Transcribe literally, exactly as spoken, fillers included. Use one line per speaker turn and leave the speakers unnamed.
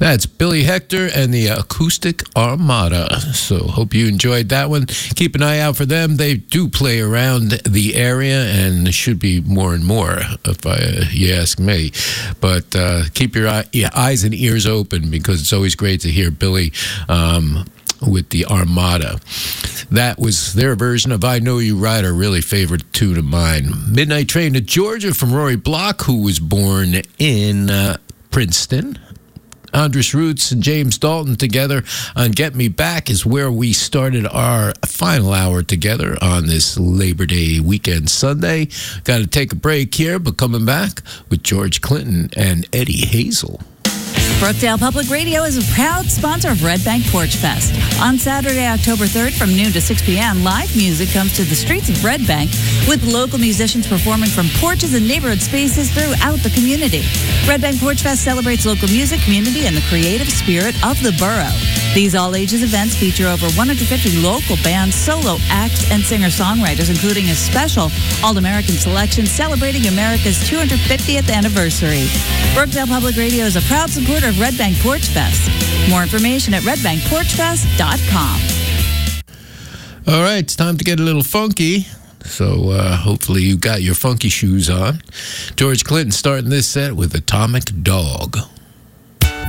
That's Billy Hector and the Acoustic Armada. So hope you enjoyed that one. Keep an eye out for them. They do play around the area, and there should be more and more, if I, you ask me. But uh, keep your eye, yeah, eyes and ears open, because it's always great to hear Billy um, with the Armada. That was their version of I Know You Ride, a really favorite tune of mine. Midnight Train to Georgia from Rory Block, who was born in uh, Princeton. Andres Roots and James Dalton together on Get Me Back is where we started our final hour together on this Labor Day weekend Sunday. Got to take a break here, but coming back with George Clinton and Eddie Hazel.
Brookdale Public Radio is a proud sponsor of Red Bank Porch Fest. On Saturday, October third, from noon to six p.m., live music comes to the streets of Red Bank, with local musicians performing from porches and neighborhood spaces throughout the community. Red Bank Porch Fest celebrates local music, community, and the creative spirit of the borough. These all-ages events feature over one hundred fifty local bands, solo acts, and singer-songwriters, including a special All-American selection celebrating America's two hundred fiftieth anniversary. Brookdale Public Radio is a proud supporter of Red Bank Porch Fest. More information at red bank porch fest dot com.
All right, it's time to get a little funky. So uh, hopefully you got your funky shoes on. George Clinton starting this set with Atomic Dog.